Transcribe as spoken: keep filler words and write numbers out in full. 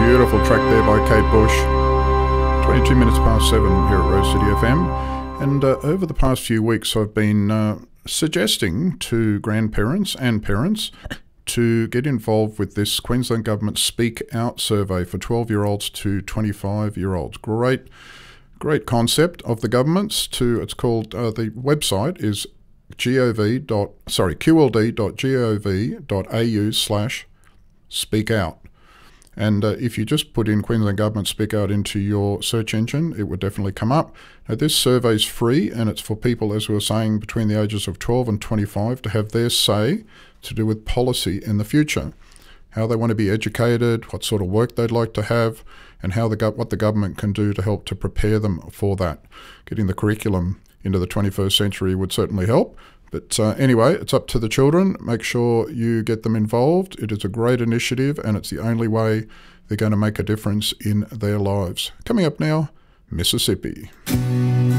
Beautiful track there by Kate Bush. twenty-two minutes past seven here at Rose City F M. And uh, over the past few weeks, I've been uh, suggesting to grandparents and parents to get involved with this Queensland Government Speak Out survey for twelve-year-olds to twenty-five-year-olds. Great, great concept of the government's. To it's called uh, the website is gov dot sorry qld dot gov dot au slash speak out. And uh, if you just put in Queensland Government Speak Out into your search engine, it would definitely come up. Now, this survey is free, and it's for people, as we were saying, between the ages of twelve and twenty-five to have their say to do with policy in the future, how they want to be educated, what sort of work they'd like to have, and how the go- what the government can do to help to prepare them for that. Getting the curriculum into the twenty-first century would certainly help. But uh, anyway, it's up to the children. Make sure you get them involved. It is a great initiative, and it's the only way they're going to make a difference in their lives. Coming up now, Mississippi.